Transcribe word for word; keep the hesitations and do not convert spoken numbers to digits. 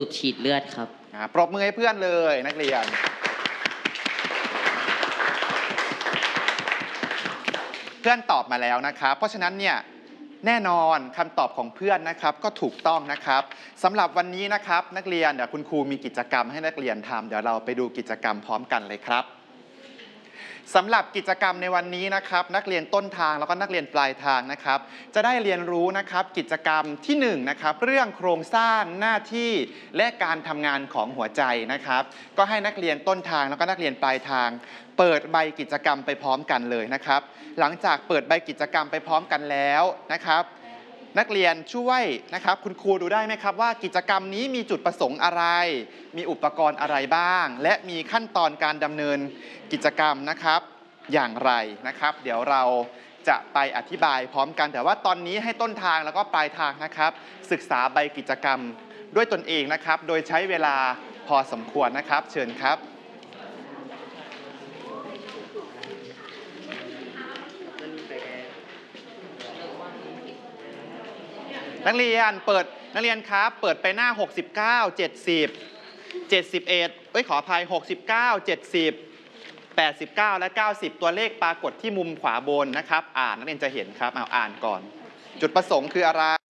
สูบฉีดเลือดครับปรบมือให้เพื่อนเลยนักเรียนเพื่อนตอบมาแล้วนะครับเพราะฉะนั้นเนี่ยแน่นอนคำตอบของเพื่อนนะครับก็ถูกต้องนะครับสำหรับวันนี้นะครับนักเรียนเดี๋ยวคุณครูมีกิจกรรมให้นักเรียนทำเดี๋ยวเราไปดูกิจกรรมพร้อมกันเลยครับสำหรับกิจกรรมในวันนี้นะครับนักเรียนต้นทางแล้วก็นักเรียนปลายทางนะครับจะได้เรียนรู้นะครับกิจกรรมที่หนึ่งนะครับเรื่องโครงสร้างหน้าที่และการทำงานของหัวใจนะครับก็ให้นักเรียนต้นทางแล้วก็นักเรียนปลายทางเปิดใบกิจกรรมไปพร้อมกันเลยนะครับหลังจากเปิดใบกิจกรรมไปพร้อมกันแล้วนะครับนักเรียนช่วยนะครับคุณครูดูได้ไหมครับว่ากิจกรรมนี้มีจุดประสงค์อะไรมีอุปกรณ์อะไรบ้างและมีขั้นตอนการดำเนินกิจกรรมนะครับอย่างไรนะครับเดี๋ยวเราจะไปอธิบายพร้อมกันแต่ว่าตอนนี้ให้ต้นทางแล้วก็ปลายทางนะครับศึกษาใบกิจกรรมด้วยตนเองนะครับโดยใช้เวลาพอสมควรนะครับเชิญครับนักเรียนเปิดนักเรียนครับเปิดไปหน้าหกสิบเก้า เจ็ดสิบ เจ็ดสิบเอ็ดเอ้ยขออภัยหกสิบเก้า เจ็ดสิบ แปดสิบเก้าและเก้าสิบตัวเลขปรากฏที่มุมขวาบนนะครับอ่านนักเรียนจะเห็นครับเอาอ่านก่อนจุดประสงค์คืออะไร